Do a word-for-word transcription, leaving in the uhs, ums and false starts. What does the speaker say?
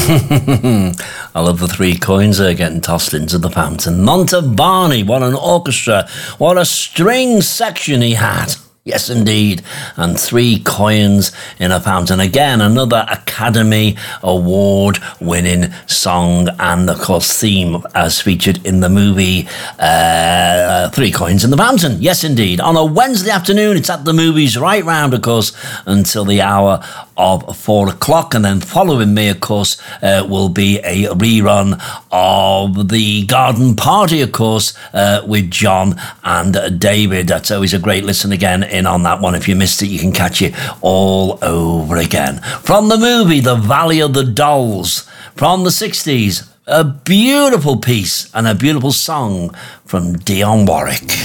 I love the three coins there getting tossed into the fountain. Montebarney, what an orchestra, what a string section he had. Yes, indeed. And three coins in a fountain. Again, another Academy Award winning song and, of course, theme as featured in the movie uh, Three Coins in the Fountain. Yes, indeed. On a Wednesday afternoon, it's at the movies right round, of course, until the hour of four o'clock. And then following me, of course, uh, will be a rerun of the Garden Party, of course, uh, with John and David. That's always a great listen again in on that one. If you missed it, you can catch it all over again. From the movie The Valley of the Dolls from the sixties, a beautiful piece and a beautiful song from Dionne Warwick.